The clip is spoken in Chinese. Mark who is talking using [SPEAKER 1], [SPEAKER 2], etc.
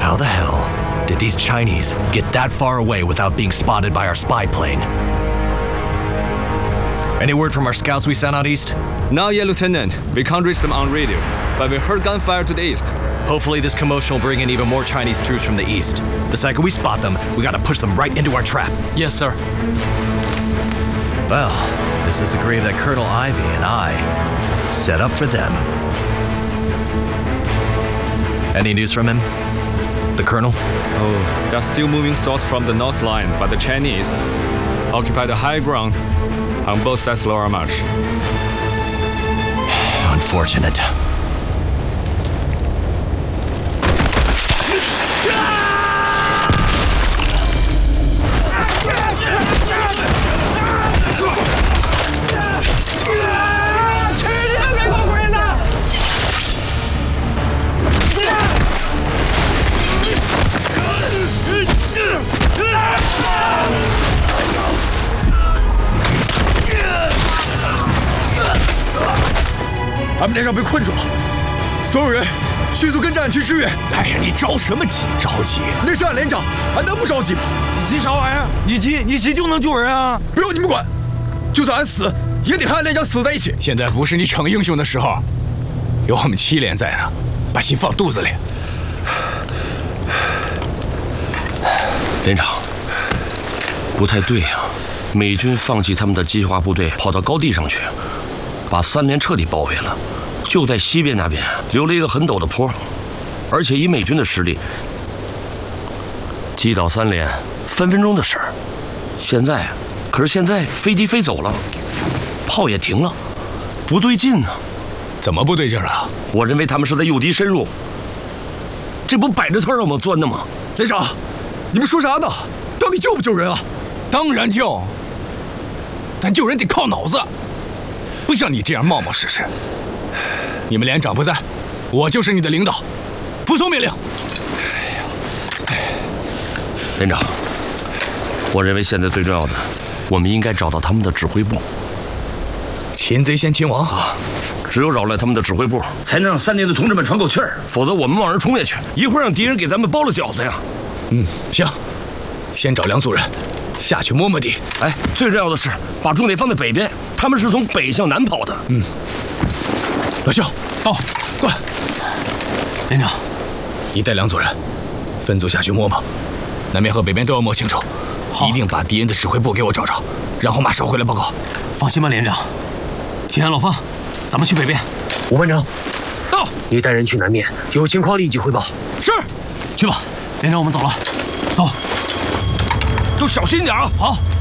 [SPEAKER 1] How the hell did these Chinese get that far away without being spotted by our spy plane? Any word from our scouts we sent out east?
[SPEAKER 2] Not yet, Lieutenant. We can't reach them on radio, but we heard gunfire to the east.
[SPEAKER 1] Hopefully this commotion will bring in even more Chinese troops from the east. The second we spot them, we gotta push them right into our trap.
[SPEAKER 3] Yes, sir.
[SPEAKER 1] Well, this is the grave that Colonel Ivy and I set up for them. Any news from him? The Colonel?
[SPEAKER 2] Oh, they're still moving south from the north line, but the Chinese occupy the high ground on both sides lower march.
[SPEAKER 1] Unfortunate.
[SPEAKER 4] 俺们连长被困住了，所有人迅速跟着俺去支援。
[SPEAKER 3] 哎呀，你着什么急？着急？
[SPEAKER 4] 那是俺连长，俺能不着急吗？
[SPEAKER 3] 你急啥玩意儿？你急就能救人啊！
[SPEAKER 4] 不用你们管，就算俺死，也得和俺连长死在一起。
[SPEAKER 3] 现在不是你逞英雄的时候，有我们7连在呢，把心放肚子里。
[SPEAKER 5] 连长，不太对呀，美军放弃他们的机械化部队，跑到高地上去。把3连彻底包围了，就在西边那边留了一个很陡的坡，而且以美军的实力，击倒3连分分钟的事儿。可是现在飞机飞走了，炮也停了，不对劲呢。
[SPEAKER 3] 怎么不对劲了？
[SPEAKER 5] 我认为他们是在诱敌深入，这不摆着特让我们钻的吗？
[SPEAKER 4] 连长，你们说啥呢？到底救不救人啊？
[SPEAKER 3] 当然救，但救人得靠脑子。不像你这样冒冒失失。你们连长不在，我就是你的领导，服从命令。
[SPEAKER 5] 连长，我认为现在最重要的，我们应该找到他们的指挥部。
[SPEAKER 3] 擒贼先擒王
[SPEAKER 5] 啊！只有扰乱他们的指挥部，才能让3连的同志们喘口气儿，否则我们往上冲下去，一会儿让敌人给咱们包了饺子呀。
[SPEAKER 3] 行，先找梁素人下去摸摸底。
[SPEAKER 5] 哎，最重要的是把重点放在北边，他们是从北向南跑的。
[SPEAKER 3] 老肖，到，过来。连长，你带梁组人分组下去摸摸，南边和北边都要摸清楚。一定把敌人的指挥部给我找找，然后马上回来报告。
[SPEAKER 6] 放心吧，连长。秦安、老方，咱们去北边。
[SPEAKER 7] 吴班长，
[SPEAKER 3] 到。
[SPEAKER 7] 你带人去南面，有情况立即汇报。
[SPEAKER 3] 是。
[SPEAKER 6] 去吧，连长，我们走了。走。
[SPEAKER 5] 都小心点啊！
[SPEAKER 6] 好。